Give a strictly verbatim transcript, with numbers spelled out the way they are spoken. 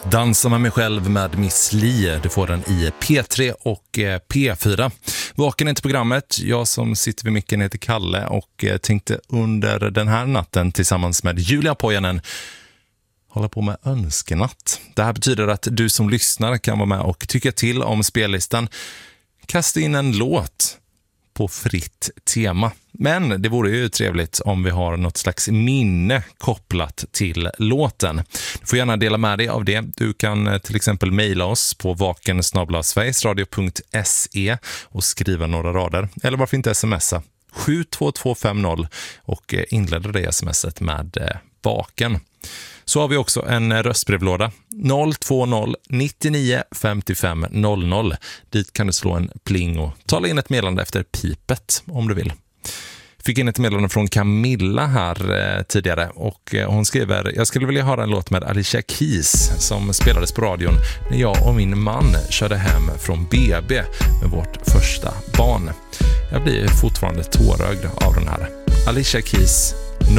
Dansa med mig själv med Miss Li. Du får den i P tre och P fyra. Vaken inte programmet. Jag som sitter vid micken heter Kalle och tänkte under den här natten tillsammans med Julia Pojanen hålla på med önskenatt. Det här betyder att du som lyssnar kan vara med och tycka till om spellistan. Kasta in en låt på fritt tema. Men det vore ju trevligt om vi har något slags minne kopplat till låten. Du får gärna dela med dig av det. Du kan till exempel mejla oss på vaken snabel-a sverigesradio punkt se och skriva några rader. Eller varför inte smsa sju två två fem noll och inleda det smset med vaken. Så har vi också en röstbrevlåda noll två noll nittionio femtiofem noll noll. Dit kan du slå en pling och tala in ett meddelande efter pipet om du vill. Fick in ett meddelande från Camilla här eh, tidigare och eh, hon skriver: jag skulle vilja höra en låt med Alicia Keys som spelades på radion när jag och min man körde hem från B B med vårt första barn. Jag blir fortfarande tårögd av den här. Alicia Keys,